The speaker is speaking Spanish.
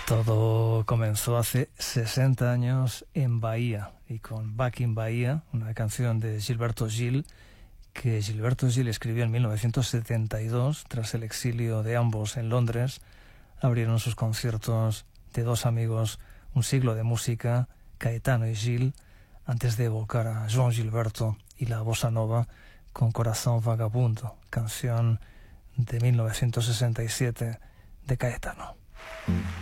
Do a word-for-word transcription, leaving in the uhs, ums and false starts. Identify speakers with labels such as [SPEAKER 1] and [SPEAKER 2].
[SPEAKER 1] Todo comenzó hace sesenta años en Bahía y con Back in Bahía, una canción de Gilberto Gil que Gilberto Gil escribió en mil novecientos setenta y dos tras el exilio de ambos en Londres. Abrieron sus conciertos de dos amigos, un siglo de música, Caetano y Gil, antes de evocar a João Gilberto y la bossa nova con Corazón Vagabundo, canción de mil novecientos sesenta y siete de Caetano.